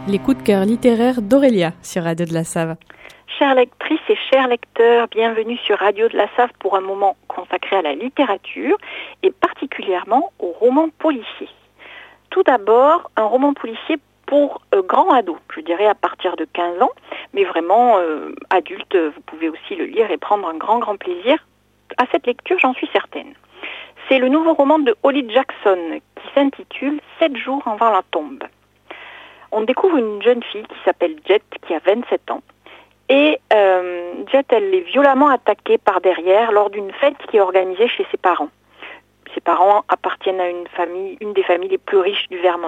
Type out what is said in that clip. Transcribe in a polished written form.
Les coups de cœur littéraires d'Aurélia sur Radio de la Save. Chères lectrices et chers lecteurs, bienvenue sur Radio de la Save pour un moment consacré à la littérature et particulièrement aux romans policiers. Tout d'abord, un roman policier pour grands ados, je dirais à partir de 15 ans, mais vraiment adultes, vous pouvez aussi le lire et prendre un grand plaisir à cette lecture, j'en suis certaine. C'est le nouveau roman de Holly Jackson qui s'intitule « 7 jours avant la tombe ». On découvre une jeune fille qui s'appelle Jet, qui a 27 ans. Et Jet, elle est violemment attaquée par derrière lors d'une fête qui est organisée chez ses parents. Ses parents appartiennent à une des familles les plus riches du Vermont.